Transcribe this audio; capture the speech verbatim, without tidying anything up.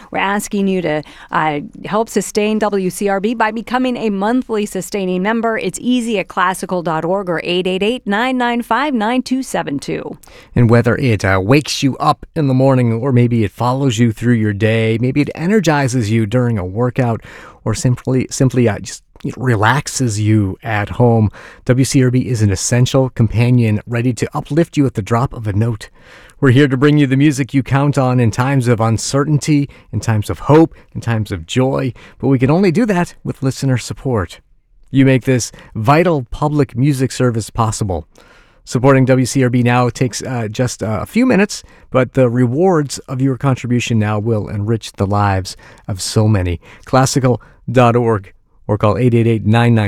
We're asking you to uh, help sustain W C R B by becoming a monthly sustaining member. It's easy at classical dot org or eight eight eight, nine nine five, nine two seven two. And whether it uh, wakes you up in the morning, or maybe it follows you through your day, maybe it energizes you during a workout, or simply simply uh, just it relaxes you at home, W C R B is an essential companion ready to uplift you at the drop of a note. We're here to bring you the music you count on in times of uncertainty, in times of hope, in times of joy, but we can only do that with listener support. You make this vital public music service possible. Supporting W C R B now takes uh, just uh, a few minutes, but the rewards of your contribution now will enrich the lives of so many. classical dot org or call eight eight eight, nine nine